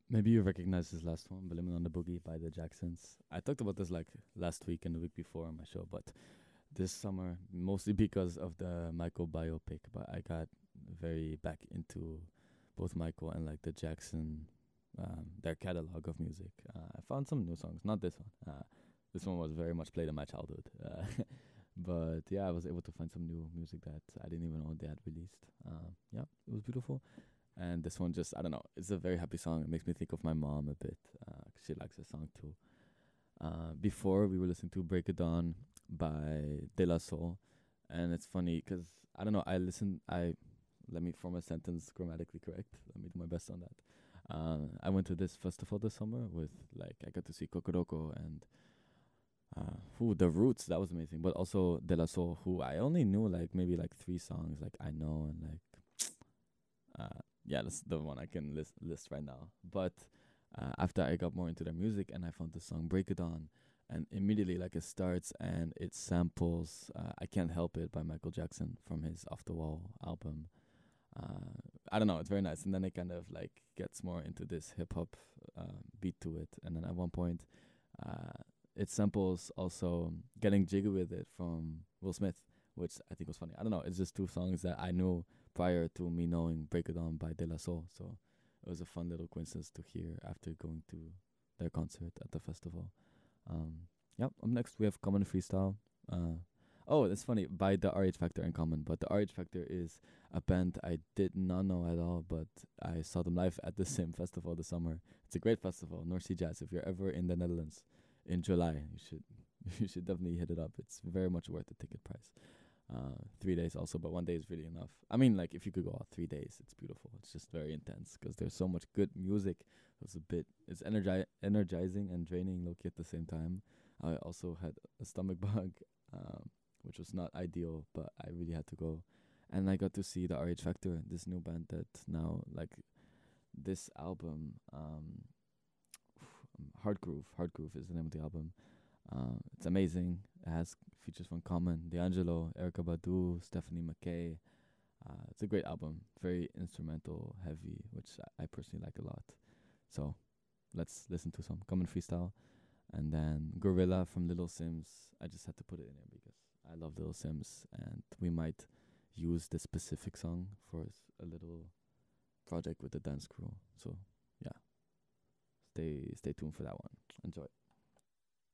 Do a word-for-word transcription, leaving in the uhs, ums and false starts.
Maybe you recognize this last one, Blaming on the Boogie by the Jacksons. I talked about this like last week and the week before on my show, but this summer, mostly because of the Michael biopic, but I got very back into both Michael and like the Jackson, um, their catalog of music. Uh, I found some new songs, not this one. Uh, this one was very much played in my childhood. Uh, but yeah, I was able to find some new music that I didn't even know they had released. Um, yeah, it was beautiful. And this one just, I don't know, it's a very happy song. It makes me think of my mom a bit. Uh, 'cause she likes the song too. Uh, before, we were listening to Break It Dawn by De La Soul. And it's funny because, I don't know, I listen, I, let me form a sentence grammatically correct. Let me do my best on that. Uh, I went to this festival this summer with, like, I got to see Kokoroko and, uh, who, The Roots, that was amazing. But also De La Soul, who I only knew, like, maybe like three songs, like I Know and, like, uh, yeah, that's the one I can list list right now. But uh, after I got more into their music and I found the song "Break It On," and immediately like it starts and it samples uh, "I Can't Help It" by Michael Jackson from his Off the Wall album. Uh, I don't know, it's very nice, and then it kind of like gets more into this hip hop uh, beat to it, and then at one point, uh, it samples also "Getting Jiggy with It" from Will Smith, which I think was funny. I don't know, it's just two songs that I knew prior to me knowing "Break It On" by De La Soul, so it was a fun little coincidence to hear after going to their concert at the festival. Um, yep. Up next, we have Common Freestyle. Uh, oh, that's funny. By the R H Factor in Common, but the R H Factor is a band I did not know at all, but I saw them live at the same festival this summer. It's a great festival, North Sea Jazz. If you're ever in the Netherlands in July, you should you should definitely hit it up. It's very much worth the ticket price. Uh, three days also, but one day is really enough. I mean, like if you could go out three days, it's beautiful. It's just very intense because there's so much good music. It's a bit, it's energi- energizing and draining, low key at the same time. I also had a stomach bug, um, which was not ideal, but I really had to go, and I got to see the R H Factor, this new band that now like this album, um, Hard Groove. Hard Groove is the name of the album. Uh, it's amazing. It has features from Common, D'Angelo, Erica Badu, Stephanie McKay. Uh, it's a great album, very instrumental heavy, which I, I personally like a lot. So let's listen to some Common Freestyle. And then Gorilla from Little Sims. I just had to put it in here because I love Little Sims, and we might use this specific song for s- a little project with the dance crew. So yeah, stay stay tuned for that one. Enjoy.